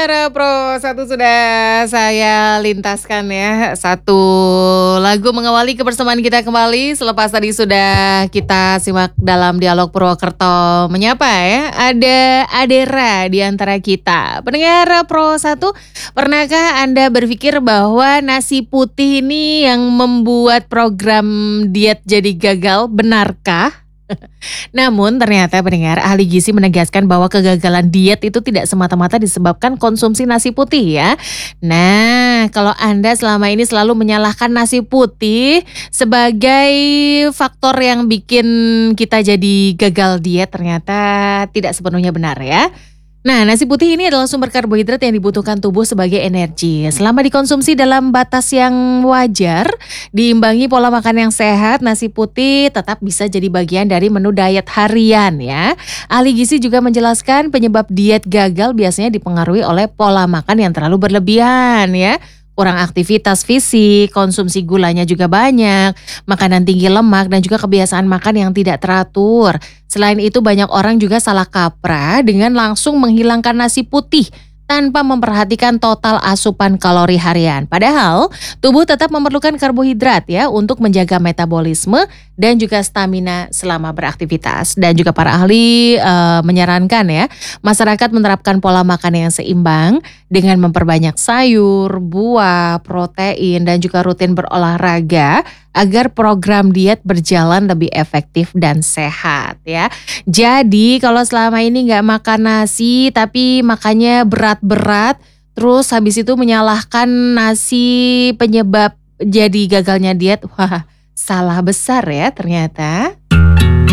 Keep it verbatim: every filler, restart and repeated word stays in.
Pendengar Pro satu sudah saya lintaskan ya, satu lagu mengawali kebersamaan kita kembali selepas tadi sudah kita simak dalam dialog Purwokerto menyapa ya. Ada Adera di antara kita. Pendengar Pro satu, pernahkah Anda berpikir bahwa nasi putih ini yang membuat program diet jadi gagal? Benarkah? Namun ternyata pendengar, ahli gizi menegaskan bahwa kegagalan diet itu tidak semata-mata disebabkan konsumsi nasi putih ya. Nah, kalau Anda selama ini selalu menyalahkan nasi putih sebagai faktor yang bikin kita jadi gagal diet, ternyata tidak sepenuhnya benar ya. Nah, nasi putih ini adalah sumber karbohidrat yang dibutuhkan tubuh sebagai energi. Selama dikonsumsi dalam batas yang wajar, diimbangi pola makan yang sehat, nasi putih tetap bisa jadi bagian dari menu diet harian ya. Ahli gizi juga menjelaskan penyebab diet gagal biasanya dipengaruhi oleh pola makan yang terlalu berlebihan ya. Kurang aktivitas fisik, konsumsi gulanya juga banyak, makanan tinggi lemak, dan juga kebiasaan makan yang tidak teratur. Selain itu banyak orang juga salah kaprah dengan langsung menghilangkan nasi putih tanpa memperhatikan total asupan kalori harian. Padahal tubuh tetap memerlukan karbohidrat ya untuk menjaga metabolisme dan juga stamina selama beraktivitas. Dan juga para ahli e, menyarankan ya masyarakat menerapkan pola makan yang seimbang dengan memperbanyak sayur, buah, protein, dan juga rutin berolahraga agar program diet berjalan lebih efektif dan sehat ya. Jadi kalau selama ini nggak makan nasi tapi makannya berat-berat, terus habis itu menyalahkan nasi penyebab jadi gagalnya diet, wah salah besar ya ternyata.